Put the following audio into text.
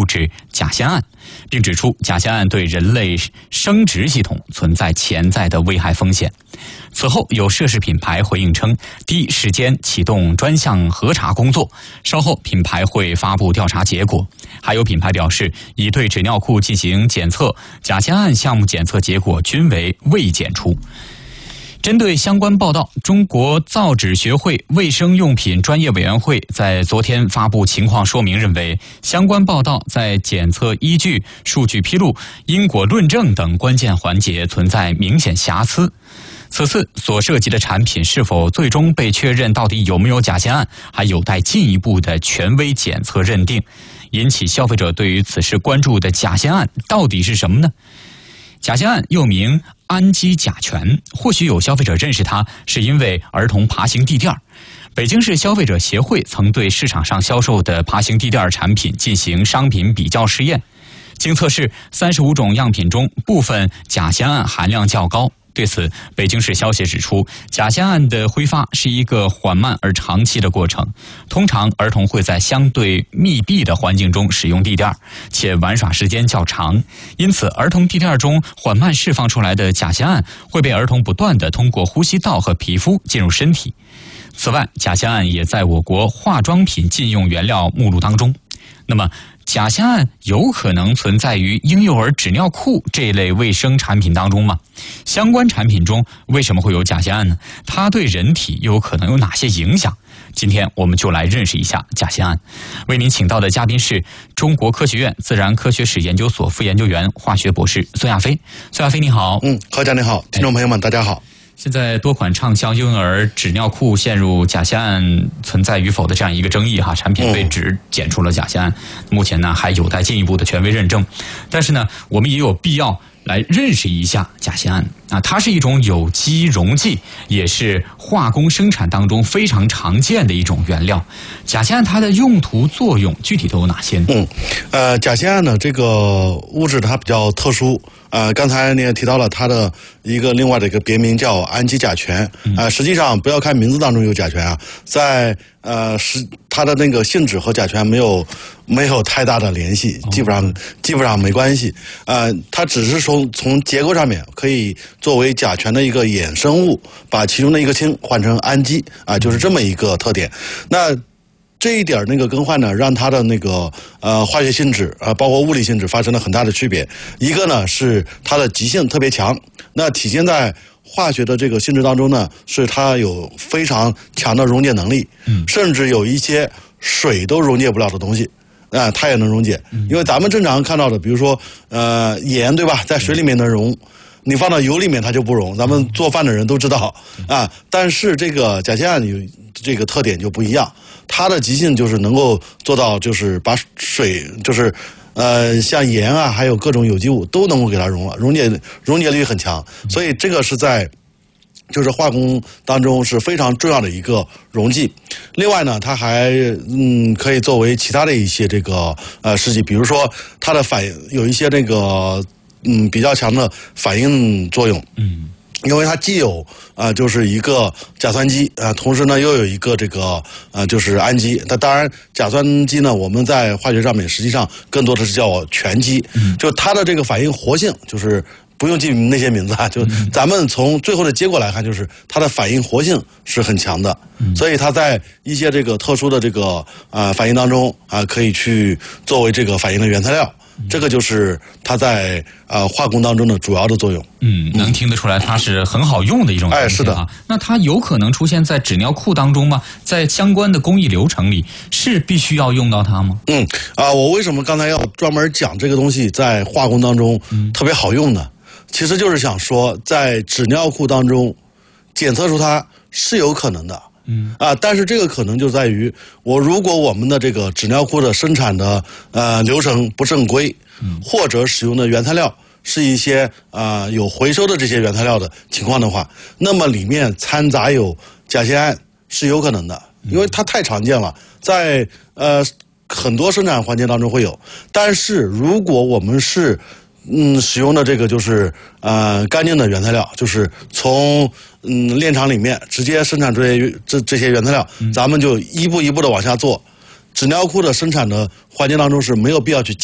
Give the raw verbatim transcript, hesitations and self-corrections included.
物质甲酰胺，并指出甲酰胺对人类生殖系统存在潜在的危害风险。此后，有涉事品牌回应称，第一时间启动专项核查工作，稍后品牌会发布调查结果。还有品牌表示，已对纸尿裤进行检测，甲酰胺项目检测结果均为未检出。针对相关报道，中国造纸学会卫生用品专业委员会在昨天发布情况说明，认为相关报道在检测依据、数据披露、因果论证等关键环节存在明显瑕疵。此次所涉及的产品是否最终被确认到底有没有甲酰胺，还有待进一步的权威检测认定。引起消费者对于此事关注的甲酰胺到底是什么呢？甲酰胺又名氨基甲醛，或许有消费者认识它是因为儿童爬行地垫。北京市消费者协会曾对市场上销售的爬行地垫产品进行商品比较试验，经测试三十五种样品中，部分甲酰胺含量较高。对此，北京市消协指出，甲酰胺的挥发是一个缓慢而长期的过程，通常儿童会在相对密闭的环境中使用地垫，且玩耍时间较长，因此儿童地垫中缓慢释放出来的甲酰胺会被儿童不断地通过呼吸道和皮肤进入身体。此外，甲酰胺也在我国化妆品禁用原料目录当中。那么，甲酰胺有可能存在于婴幼儿纸尿裤这一类卫生产品当中吗？相关产品中为什么会有甲酰胺呢？它对人体又有可能有哪些影响？今天我们就来认识一下甲酰胺。为您请到的嘉宾是中国科学院自然科学史研究所副研究员、化学博士孙亚飞。孙亚飞你好。 嗯，何家你好，听众朋友们、哎、大家好。 现在多款畅销婴儿纸尿裤陷入甲酰胺存在与否的这样一个争议哈，产品被指检出了甲酰胺，目前呢还有待进一步的权威认证。但是呢，我们也有必要来认识一下甲酰胺啊，它是一种有机溶剂，也是化工生产当中非常常见的一种原料。甲酰胺它的用途作用具体都有哪些呢？ 嗯，呃，甲酰胺呢这个物质它比较特殊。呃，刚才你也提到了它的一个另外的一个别名叫氨基甲醛啊、呃，实际上不要看名字当中有甲醛啊，在呃是它的那个性质和甲醛没有没有太大的联系，基本上基本上没关系。呃，它只是从从结构上面可以作为甲醛的一个衍生物，把其中的一个氢换成氨基啊、呃，就是这么一个特点。那这一点那个更换呢，让它的那个呃化学性质啊、呃，包括物理性质发生了很大的区别。一个呢是它的极性特别强，那体现在化学的这个性质当中呢，是它有非常强的溶解能力，嗯，甚至有一些水都溶解不了的东西。啊、呃，它也能溶解，因为咱们正常看到的，比如说呃盐，对吧，在水里面能溶，你放到油里面它就不溶，咱们做饭的人都知道啊。但是这个甲酰胺有这个特点就不一样，它的极性就是能够做到，就是把水，就是呃像盐啊，还有各种有机物都能够给它溶了，溶解溶解率很强，所以这个是在就是化工当中是非常重要的一个溶剂。另外呢，它还嗯可以作为其他的一些这个呃试剂，比如说它的反有一些这个嗯比较强的反应作用。嗯。因为它既有啊、呃，就是一个甲酸基啊、呃，同时呢又有一个这个呃，就是氨基。那当然，甲酸基呢，我们在化学上面实际上更多的是叫醛基，嗯、就它的这个反应活性，就是不用记那些名字啊，就咱们从最后的结果来看，就是它的反应活性是很强的，嗯、所以它在一些这个特殊的这个啊、呃、反应当中啊、呃，可以去作为这个反应的原材料。这个就是它在呃化工当中的主要的作用。 嗯，能听得出来它是很好用的一种东西啊。哎，是的。那它有可能出现在纸尿裤当中吗？在相关的工艺流程里是必须要用到它吗？ 嗯啊、呃，我为什么刚才要专门讲这个东西在化工当中特别好用呢？嗯、其实就是想说，在纸尿裤当中检测出它是有可能的。嗯啊，但是这个可能就在于，我如果我们的这个纸尿裤的生产的呃流程不正规，嗯，或者使用的原材料是一些啊、呃、有回收的这些原材料的情况的话，那么里面掺杂有甲酰胺是有可能的，因为它太常见了，在呃很多生产环节当中会有。但是如果我们是嗯，使用的这个就是呃干净的原材料，就是从嗯炼厂里面直接生产出这些这这些原材料，咱们就一步一步的往下做。纸尿裤的生产的环节当中是没有必要去